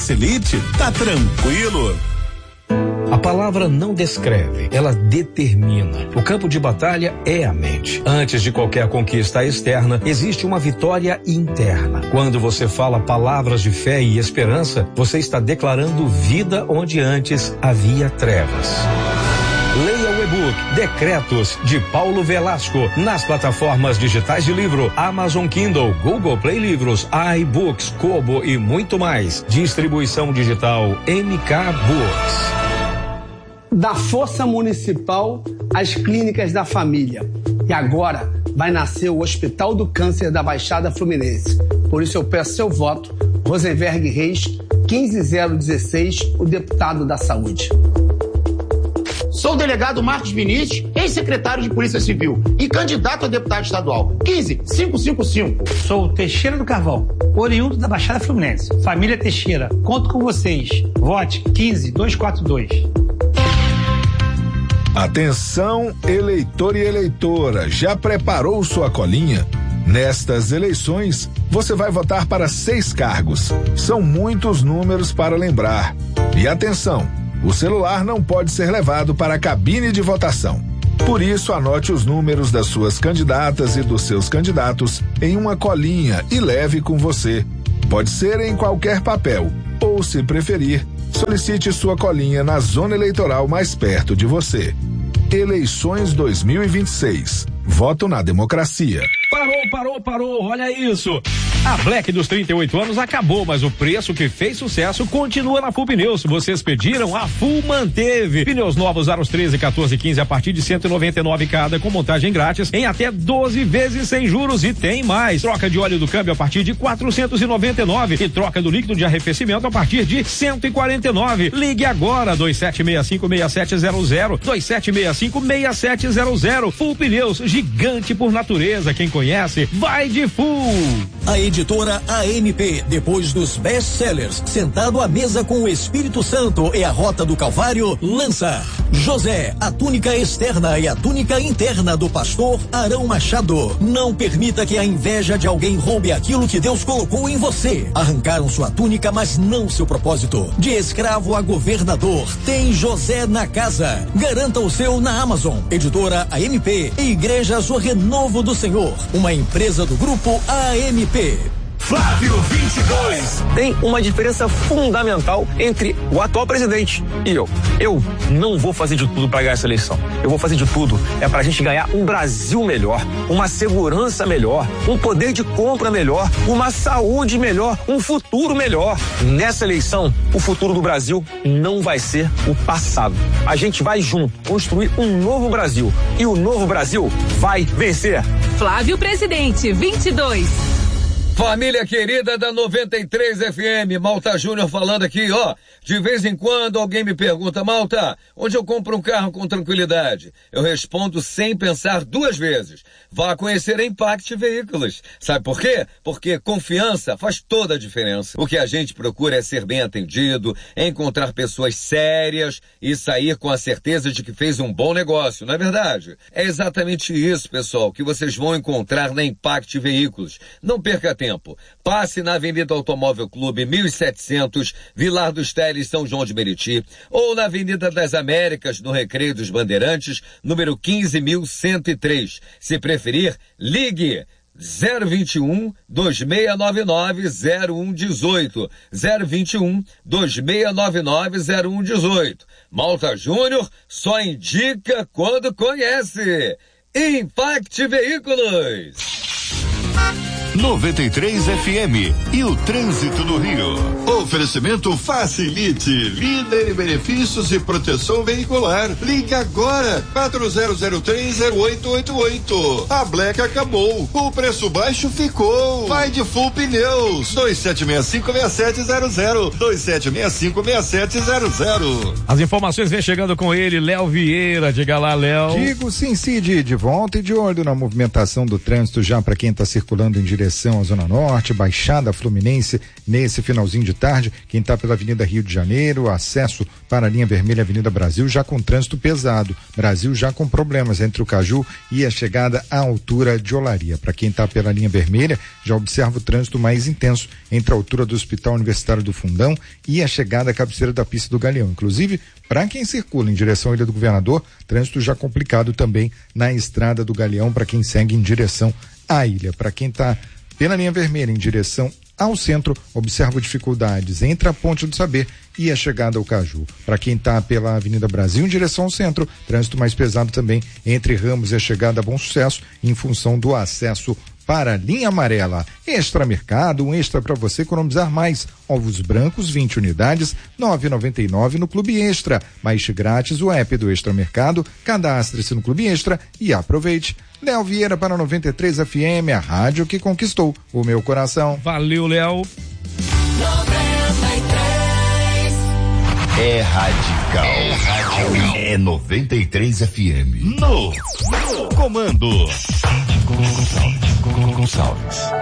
Facilite, tá tranquilo. A palavra não descreve, ela determina. O campo de batalha é a mente. Antes de qualquer conquista externa, existe uma vitória interna. Quando você fala palavras de fé e esperança, você está declarando vida onde antes havia trevas. Leia o e-book Decretos, de Paulo Velasco, nas plataformas digitais de livro Amazon Kindle, Google Play Livros, iBooks, Kobo e muito mais. Distribuição digital MK Books. Da Força Municipal às Clínicas da Família. E agora vai nascer o Hospital do Câncer da Baixada Fluminense. Por isso eu peço seu voto, Rosenberg Reis, 15016, o deputado da Saúde. Sou o delegado Marcos Vinícius, ex-secretário de Polícia Civil e candidato a deputado estadual. 15555. Sou o Teixeira do Carvão, oriundo da Baixada Fluminense. Família Teixeira, conto com vocês. Vote 15242. Atenção, eleitor e eleitora, já preparou sua colinha? Nestas eleições, você vai votar para 6 cargos. São muitos números para lembrar. E atenção, o celular não pode ser levado para a cabine de votação. Por isso, anote os números das suas candidatas e dos seus candidatos em uma colinha e leve com você. Pode ser em qualquer papel, ou, se preferir, solicite sua colinha na zona eleitoral mais perto de você. Eleições 2026. Voto na democracia. Parou, olha isso. A Black dos 38 anos acabou, mas o preço que fez sucesso continua na Full Pneus. Vocês pediram, a Full manteve. Pneus novos aros 13, 14 e 15 a partir de 199 cada, com montagem grátis em até 12 vezes sem juros, e tem mais. Troca de óleo do câmbio a partir de 499 e troca do líquido de arrefecimento a partir de 149. Ligue agora, 2765-6700, 2765-6700. Full Pneus, gigante por natureza. Quem conhece, vai de Full. A editora AMP, depois dos best-sellers, Sentado à Mesa com o Espírito Santo e a Rota do Calvário, lança José, a túnica externa e a túnica interna do pastor Arão Machado. Não permita que a inveja de alguém roube aquilo que Deus colocou em você. Arrancaram sua túnica, mas não seu propósito. De escravo a governador, tem José na casa. Garanta o seu na Amazon. Editora AMP e Igrejas O Renovo do Senhor, uma empresa do grupo AMP. Flávio 22. Tem uma diferença fundamental entre o atual presidente e eu. Eu não vou fazer de tudo para ganhar essa eleição. Eu vou fazer de tudo pra gente ganhar um Brasil melhor, uma segurança melhor, um poder de compra melhor, uma saúde melhor, um futuro melhor. Nessa eleição, o futuro do Brasil não vai ser o passado. A gente vai junto construir um novo Brasil, e o novo Brasil vai vencer. Flávio Presidente 22. Família querida da 93 FM, Malta Júnior falando aqui, ó. De vez em quando alguém me pergunta, Malta, onde eu compro um carro com tranquilidade? Eu respondo sem pensar 2 vezes. Vá conhecer a Impact Veículos. Sabe por quê? Porque confiança faz toda a diferença. O que a gente procura é ser bem atendido, encontrar pessoas sérias e sair com a certeza de que fez um bom negócio, não é verdade? É exatamente isso, pessoal, que vocês vão encontrar na Impact Veículos. Não perca tempo. Passe na Avenida Automóvel Clube 1700, Vilar dos Teles, São João de Meriti, ou na Avenida das Américas, no Recreio dos Bandeirantes, número 15.103. Se preferir, ligue 021 2699 0118, 021 2699 0118. Malta Júnior só indica quando conhece. Impact Veículos. 93 FM e o trânsito no Rio. Oferecimento Facilite, líder em benefícios e proteção veicular. Ligue agora, 40030888. A Black acabou, o preço baixo ficou. Vai de Full Pneus, 2765-6700, 2765-6700. As informações vêm chegando com ele, Léo Vieira. Diga lá, Léo. Digo sim, Cid, de volta e de olho na movimentação do trânsito já para quem está circulando em direção à Zona Norte, Baixada Fluminense, nesse finalzinho de tarde. cidade. Quem está pela Avenida Rio de Janeiro, acesso para a linha vermelha Avenida Brasil já com trânsito pesado. Brasil já com problemas entre o Caju e a chegada à altura de Olaria. Para quem está pela linha vermelha, já observa o trânsito mais intenso entre a altura do Hospital Universitário do Fundão e a chegada à cabeceira da pista do Galeão. Inclusive, para quem circula em direção à Ilha do Governador, trânsito já complicado também na estrada do Galeão para quem segue em direção à ilha. Para quem está pela linha vermelha em direção ao centro, observa dificuldades entre a Ponte do Saber e a chegada ao Caju. Para quem está pela Avenida Brasil em direção ao centro, trânsito mais pesado também entre Ramos e a chegada a Bom Sucesso em função do acesso para a linha amarela. Extra Mercado, um extra para você economizar mais. Ovos brancos, 20 unidades, 9,99 no Clube Extra. Baixe grátis o app do Extra Mercado, cadastre-se no Clube Extra e aproveite. Léo Vieira para 93 FM, a rádio que conquistou o meu coração. Valeu, Léo. 93. É radical. É radical. É 93 FM. No comando. Gonçalves.